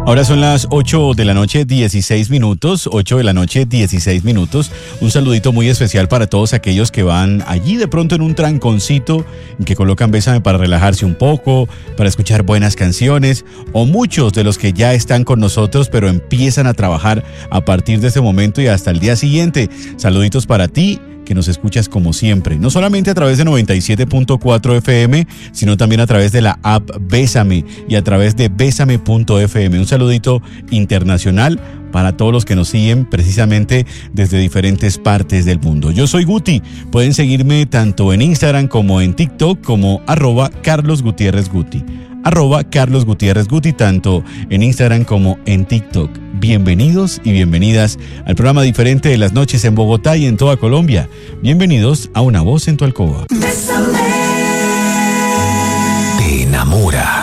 Ahora son las 8 de la noche, 16 minutos, 8 de la noche, 16 minutos. Un saludito muy especial para todos aquellos que van allí de pronto en un tranconcito, que colocan Bésame para relajarse un poco, para escuchar buenas canciones, o muchos de los que ya están con nosotros, pero empiezan a trabajar a partir de este momento y hasta el día siguiente. Saluditos para ti, que nos escuchas como siempre, no solamente a través de 97.4 FM, sino también a través de la app Bésame y a través de besame.fm. Un saludito internacional para todos los que nos siguen precisamente desde diferentes partes del mundo. Yo soy Guti, pueden seguirme tanto en Instagram como en TikTok como @CarlosGutierrezGuti. @CarlosGutierrezGuti, tanto en Instagram como en TikTok. Bienvenidos y bienvenidas al programa diferente de las noches en Bogotá y en toda Colombia. Bienvenidos a Una Voz en tu Alcoba. Te enamora.